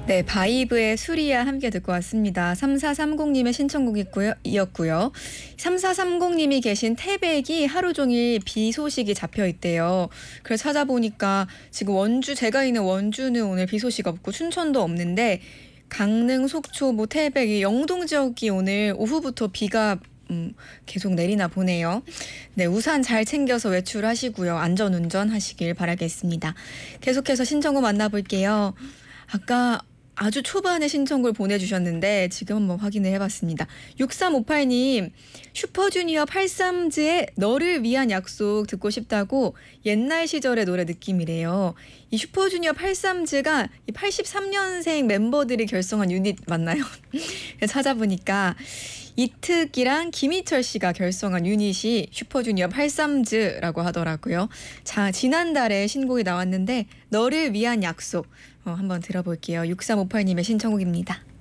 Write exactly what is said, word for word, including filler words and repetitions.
네, 바이브의 수리야 함께 듣고 왔습니다. 삼사삼공님의 신청곡이었고요. 이었고요. 삼사삼공님이 계신 태백이 하루 종일 비 소식이 잡혀 있대요. 그래서 찾아보니까 지금 원주, 제가 있는 원주는 오늘 비 소식 없고 춘천도 없는데 강릉, 속초, 뭐 태백, 영동 지역이 오늘 오후부터 비가 음, 계속 내리나 보네요. 네, 우산 잘 챙겨서 외출하시고요. 안전운전 하시길 바라겠습니다. 계속해서 신청곡 만나볼게요. 아까 아주 초반에 신청곡을 보내주셨는데 지금 한번 확인을 해봤습니다. 육삼오팔님 슈퍼주니어 팔삼즈의 너를 위한 약속 듣고 싶다고 옛날 시절의 노래 느낌이래요. 이 슈퍼주니어 팔삼즈가 팔십삼년생 멤버들이 결성한 유닛 맞나요? 찾아보니까 이특이랑 김희철 씨가 결성한 유닛이 슈퍼주니어 팔삼즈라고 하더라고요. 자, 지난달에 신곡이 나왔는데 너를 위한 약속 어, 한번 들어볼게요. 육삼오팔님의 신청곡입니다.